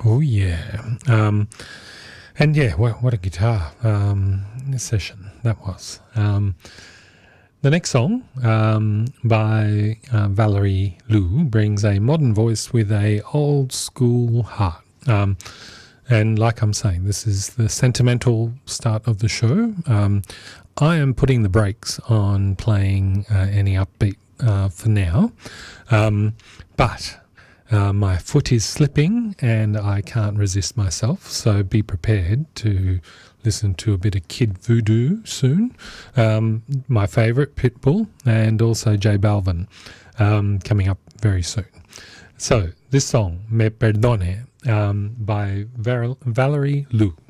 Oh yeah. And yeah, what a guitar session that was. The next song by Valerie Liu brings a modern voice with a old school heart. And like I'm saying, this is the sentimental start of the show. I am putting the brakes on playing any upbeat for now. But my foot is slipping and I can't resist myself, so be prepared to listen to a bit of Kid Voodoo soon. My favourite, Pitbull, and also J Balvin coming up very soon. So this song, Me Perdone, by Valerie Liu.